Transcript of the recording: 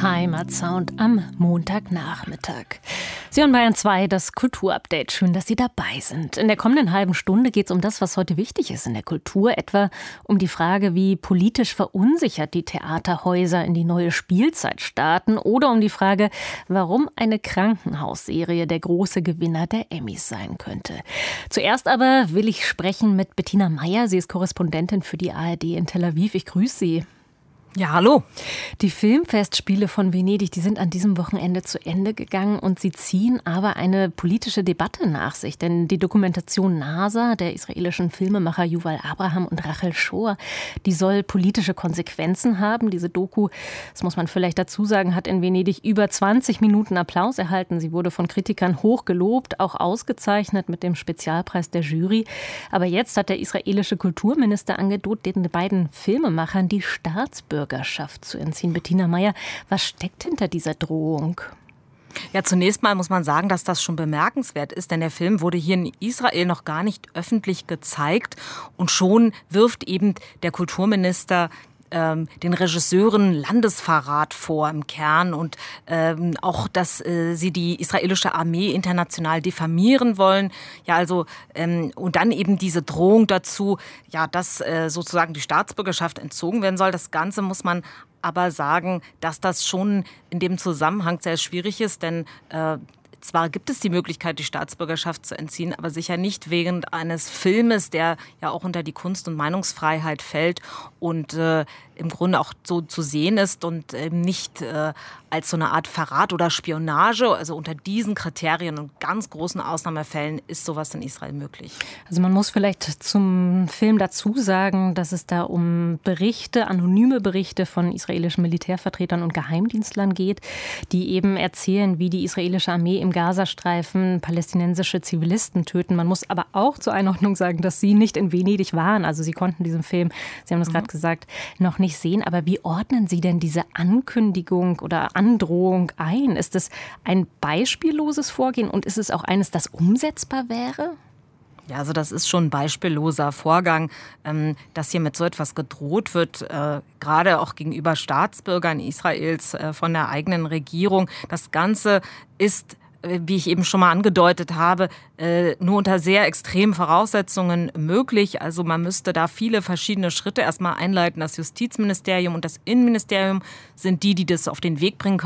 Heimatsound am Montagnachmittag. Sie hören Bayern 2, das Kulturupdate. Schön, dass Sie dabei sind. In der kommenden halben Stunde geht es um das, was heute wichtig ist in der Kultur. Etwa um die Frage, wie politisch verunsichert die Theaterhäuser in die neue Spielzeit starten. Oder um die Frage, warum eine Krankenhausserie der große Gewinner der Emmys sein könnte. Zuerst aber will ich sprechen mit Bettina Meyer. Sie ist Korrespondentin für die ARD in Tel Aviv. Ich grüße Sie. Ja, hallo. Die Filmfestspiele von Venedig, die sind an diesem Wochenende zu Ende gegangen und sie ziehen aber eine politische Debatte nach sich. Denn die Dokumentation NASA der israelischen Filmemacher Yuval Abraham und Rachel Shor, die soll politische Konsequenzen haben. Diese Doku, das muss man vielleicht dazu sagen, hat in Venedig über 20 Minuten Applaus erhalten. Sie wurde von Kritikern hoch gelobt, auch ausgezeichnet mit dem Spezialpreis der Jury. Aber jetzt hat der israelische Kulturminister angedroht, den beiden Filmemachern die Staatsbürgerschaft zu entziehen. Bettina Meyer, was steckt hinter dieser Drohung? Ja, zunächst mal muss man sagen, dass das schon bemerkenswert ist, denn der Film wurde hier in Israel noch gar nicht öffentlich gezeigt und schon wirft eben der Kulturminister den Regisseuren Landesverrat vor im Kern und auch, dass sie die israelische Armee international diffamieren wollen. Ja, also und dann eben diese Drohung dazu, ja, dass sozusagen die Staatsbürgerschaft entzogen werden soll. Das Ganze muss man aber sagen, dass das schon in dem Zusammenhang sehr schwierig ist, denn zwar gibt es die Möglichkeit, die Staatsbürgerschaft zu entziehen, aber sicher nicht wegen eines Filmes, der ja auch unter die Kunst- und Meinungsfreiheit fällt und im Grunde auch so zu sehen ist und nicht als so eine Art Verrat oder Spionage. Also unter diesen Kriterien und ganz großen Ausnahmefällen ist sowas in Israel möglich. Also man muss vielleicht zum Film dazu sagen, dass es da um Berichte, anonyme Berichte von israelischen Militärvertretern und Geheimdienstlern geht, die eben erzählen, wie die israelische Armee im Gazastreifen palästinensische Zivilisten töten. Man muss aber auch zur Einordnung sagen, dass Sie nicht in Venedig waren. Also Sie konnten diesen Film, Sie haben das gerade gesagt, noch nicht sehen. Aber wie ordnen Sie denn diese Ankündigung oder Androhung ein? Ist es ein beispielloses Vorgehen und ist es auch eines, das umsetzbar wäre? Ja, also das ist schon ein beispielloser Vorgang, dass hier mit so etwas gedroht wird, gerade auch gegenüber Staatsbürgern Israels von der eigenen Regierung. Das Ganze ist, wie ich eben schon mal angedeutet habe, nur unter sehr extremen Voraussetzungen möglich. Also man müsste da viele verschiedene Schritte erstmal einleiten. Das Justizministerium und das Innenministerium sind die das auf den Weg bringen können.